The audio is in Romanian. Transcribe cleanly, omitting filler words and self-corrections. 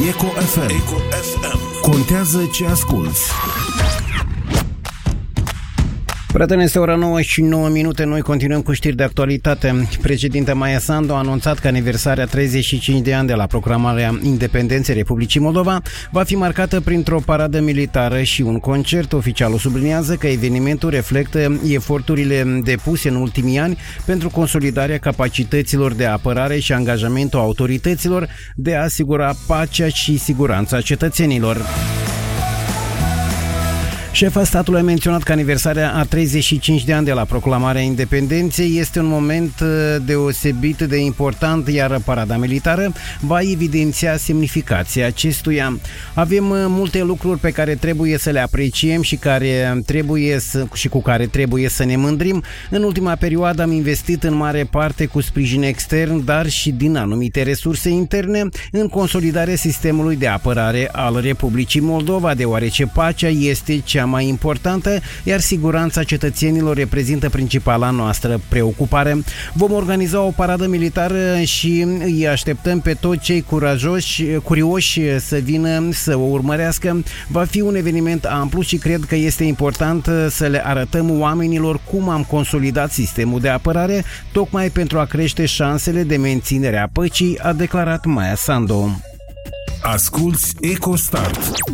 Eco FM. Eco FM. Contează ce asculți. Prieteni, este ora 9 și 9 minute. Noi continuăm cu știri de actualitate. Președinta Maia Sandu a anunțat că aniversarea 35 de ani de la proclamarea independenței Republicii Moldova va fi marcată printr-o paradă militară și un concert. Oficialul subliniază că evenimentul reflectă eforturile depuse în ultimii ani pentru consolidarea capacităților de apărare și angajamentul autorităților de a asigura pacea și siguranța cetățenilor. Șefa statului a menționat că aniversarea a 35 de ani de la proclamarea independenței este un moment deosebit de important, iar parada militară va evidenția semnificația acestuia. Avem multe lucruri pe care trebuie să le apreciem și cu care trebuie să ne mândrim. În ultima perioadă am investit în mare parte cu sprijin extern, dar și din anumite resurse interne, în consolidarea sistemului de apărare al Republicii Moldova, deoarece pacea este cea mai importantă, iar siguranța cetățenilor reprezintă principala noastră preocupare. Vom organiza o paradă militară și îi așteptăm pe toți cei curioși să vină să o urmărească. Va fi un eveniment amplu și cred că este important să le arătăm oamenilor cum am consolidat sistemul de apărare, tocmai pentru a crește șansele de menținere a păcii, a declarat Maia Sandu. Asculți EcoStart.